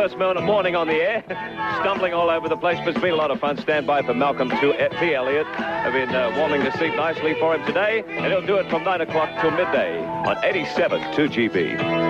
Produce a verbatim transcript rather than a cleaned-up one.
first morning on the air. Stumbling all over the place, but it's been a lot of fun. Stand by for Malcolm T. Elliott. I've been uh, warming the seat nicely for him today, and he'll do it from nine o'clock till midday on eighty-seven two G B.